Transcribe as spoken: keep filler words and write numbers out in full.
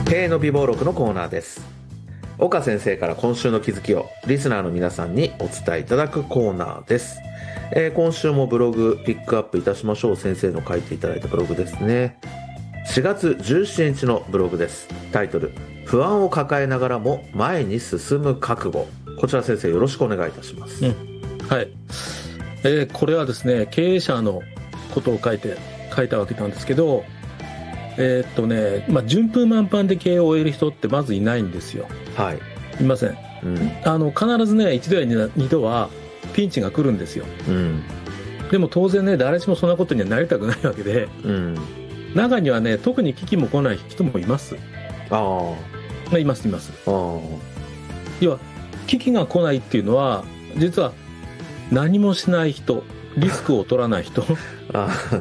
経営の美貌録のコーナーです。岡先生から今週の気づきをリスナーの皆さんにお伝えいただくコーナーです。えー、今週もブログピックアップいたしましょう。先生の書いていただいたブログですね。しがつじゅうしちにちのブログです。タイトル、不安を抱えながらも前に進む覚悟。こちら先生よろしくお願いいたします。 うん、はい、えー、これはですね、経営者のことを書いて書いたわけなんですけど、えーっとねまあ、順風満帆で経営を終える人ってまずいないんですよ。 はい、 いません、うん、あの必ずね一度や二度はピンチが来るんですよ、うん、でも当然ね誰しもそんなことにはなりたくないわけで、うん、中にはね特に危機も来ない人もいます。ああいますいます。あ要は危機が来ないっていうのは実は何もしない人、リスクを取らない人あ